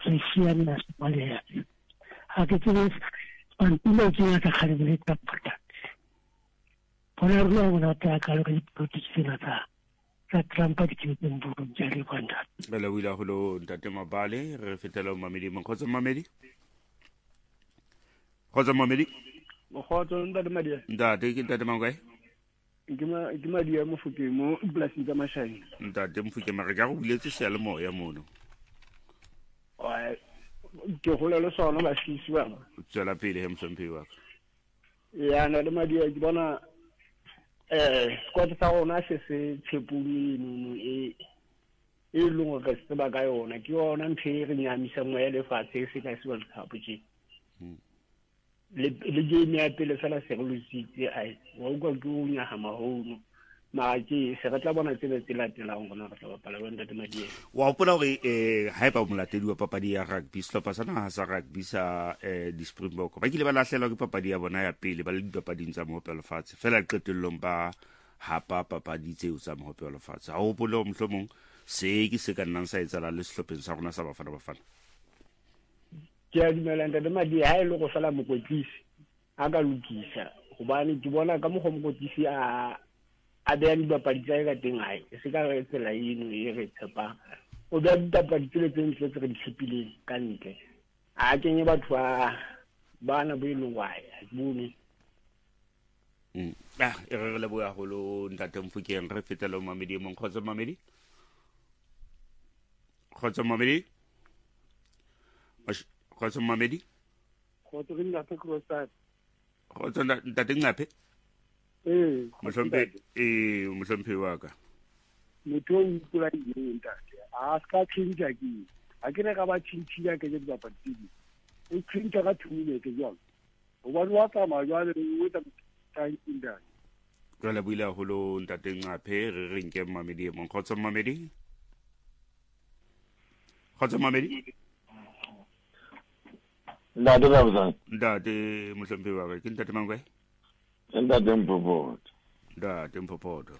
Christian as Malia. I get this on Pinotia Khalid Pata. Ponarlo una taka Putinata. That trumpet in Jerry Wanda. Bella Willa Holo, Tatema Bale, Refitelo Mamidi, Moncosa Mamedi. Cosa Mamedi? Hot on the media. Da, take it at the Mangay. Give my dear Mufuki, more blessing the machine. Da, dem Fuki Mariga, will to sell more, Yamono. I to hold a son of she's well. Shall I pay him some people? Yeah, and my dear Gibona. Quite a town, I say, Chipuli, a long of a Stabagayo, like you are not hearing me somewhere if I say it as well, Happy. Le game at the Sala Security, I will go to Yahama home. My G, Seratabana Tilatilong, Palavanda de Madia. Well, put away a hypermulated Papadia rugby, Slopasana has a rugby, this Springbok. I give a last log Papadia when I appeal, but Papadin some hotel fats, fell like to Lomba, Hapa, Papadite, some hotel fats. I hope Lom Slomon, say, second answer is a little slop in Savana Sava for fun. Judgment and the Madia, I look for Salamu with this. Agalukisa, Ubani, Jubana, come home with this. Aden ba pajaya tingai sika re tsela ino e re tsapa o ba da pajile teng tse re ditsipile ka ntle a kenye batho ba na bo ile wai bone e re le boya holo ntate Mfukeng re fetela Mamedi mo Khotso Mamedi Khotso Mamedi Khotso re nna pe crossat Khotso ntate Ngape Musompe waka. Motho o ipula eng ntate. A ska tshintja ke. A ke re ka ba tshintshia ke di bapatidi. O tshintja ka 2 minutes jang. O ba wa ka ma jwale o ta time in that. Jwale buile holo ntate Ngape re re nke Mamedi mo Khotso Mamedi. Khotso Mamedi. Ntate Rabzan. Ntate Musompe waka ke ntate Mangwe. Enda tempo Da tempo poto.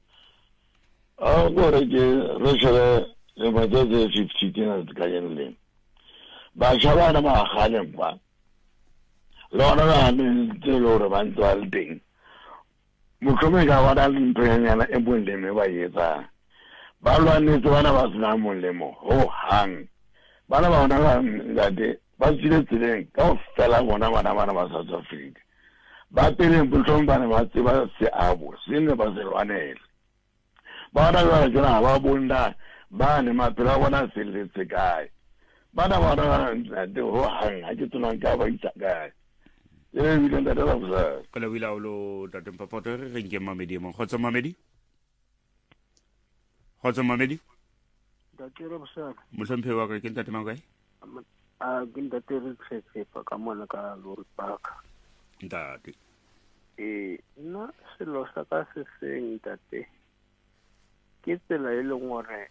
Agora que reshere le matete 50 dinas kayenle. Ba shabana ma khalem ba. Lona na ni te lo re ban twal ding. Mukome ga wada ntwenya na ebonde me ba yetsa. Ba lwa ni tswana ba sna mo lemo. Ho hang. Bana ba ona ngade ba tsile tsileng ka fela bona ba South Africa. Ba pele mputlong ba tseba se abo sine ba se lwanela bana ba jona ba bonda ba ne mapela bona se le tsekai bana de ho hang a ke tsona ka ba itsa kae bile nda ba bza Kala wila ulo tate Mpapoto re nke Mamedi mo Khotso Mamedi Da tira bsa. Musompe waka ke ntate Mangwe A ginda tere tsetse pa ka mona ka lo park. Ntate Na selo sa ka se seng tate ke tsela e leng gore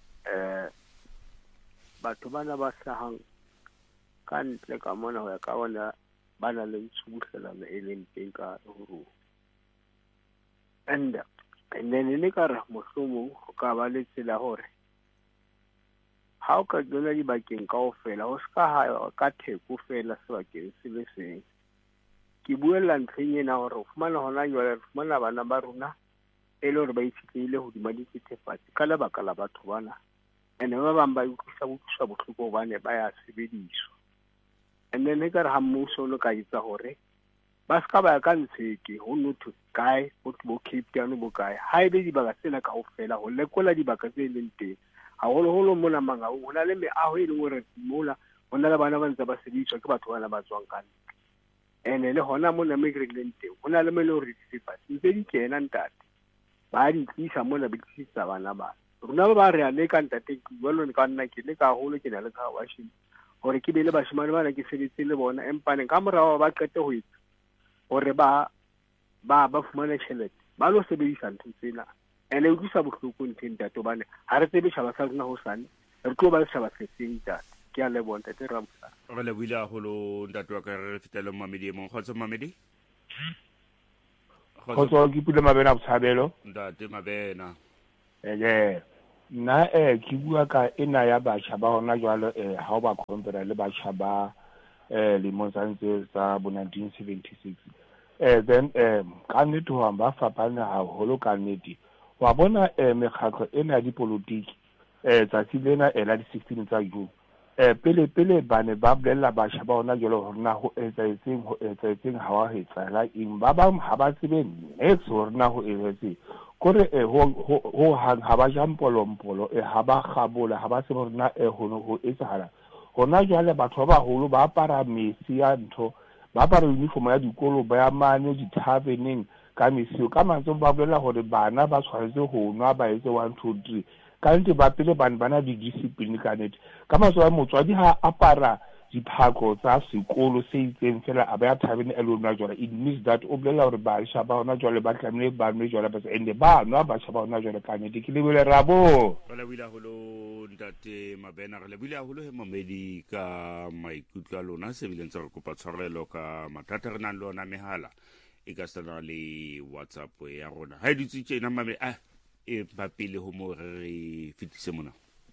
batho bana ba hlahang ka ntle ka mona ho ya ka bona ba na le tshubuhlelano e leng teng ka horo and then ne ka re mohlomong go ka ba le tsela gore ha o ka dula dibakeng kaofela o ska ha ka theko fela sebakeng se le seng ke buela ntlheng ena gore o fumana hona jwale re fumana bana ba rona e le gore ba itshitlehile hodima dithethefatsi ka lebaka la batho bana ene ba bang ba utlwisa bohloko hobane ba ya sebediswa and then e ka re ha mmuso o le ka etsa gore ba ska ba ya ka ntsheke ho notho kae bo Cape Town bo kae ha ebe dibaka tsena kaofela ho lekola dibaka tse leng teng haholoholo mona Mangaung ho na le meaho e leng gore mola ho na le bana ba ntse ba sebediswa ke batho bana ba tswang ka ntle ene le hona mona me re leng teng ho na le me le hore dithethefatsi ntse di kena ntate ba di tlisa mona ba tlisa bana ba rona ba re a le ka ntate ke bua le ka nna ke le ka holo ke na le ka washing hore ke bele bashimane bana ke sebetse le bona empane ka morao ba qete ho itse hore ba fumana tjhelete ba lo sebedisa ntho tsena ene o tlisa bohloko nteng ntate bana ha re tsebe shaba sa rona ho sane re tlo ba le shaba se seng ntate ke a le bona ntate Ramsa re le buile haholo ntate wa ka re fetela Mamedi mo Khotso Mamedi Khotso ke pula mabena botshabelo ntate Mabena nna ke bua ka ena ya batjha ba hona jwale ha o ba compare le batjha ba lemong tsa ntse sa bo 1976 then ka nnete ho ba fapane haholo ka nnete wa bona mekgatlo ena ya dipolotiki tsatsi lena la di-16 tsa June pele ba ne ba bolella batjha ba hona jwale hore na ho etsahetseng ha wa etsahala eng ba bang ha ba tsebe next hore na ho etsahetseng kore ho ha ba jampolompolo ha ba kgabola ha ba tsebe hore na ho etsahala hona jwale batho ba baholo ba apara mesi ya ntho ba apara uniform ya dikolo ba ya mane dithabeneng ka mesio ka mantse ba bolela hore bana ba tshwanetse ho nwa ba etse 1 2 3 ka ntse ba pele bana di discipline ka nnete ka matso a motswadi ha apara diphako tsa sekolo se itseng fela a ba ya thabeng e lona jwale it means that o bolela hore batjha ba hona jwale ba tlamehile ba nwe jwale ba ende ba nwa batjha ba hona jwale ka nnete ke lebele rabo ba lebile holo ntate Mabena re lebile holo he momedi ka maikutlo a lona se bileng tsa re kopa tshwarelo ka mathata re nang le ona mehala e ka sana le WhatsApp ya rona ha ditse tsena mame e ba pele ho mo re fitise mona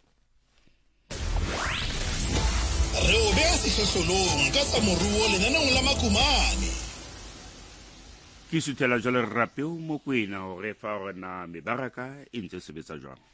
re o bea sehlohlolong ka tsa moruo lenaneng la Makumane ke suthela jwale rapeo mo kwena hore fa rena mebaraka e ntse sebetsa jwang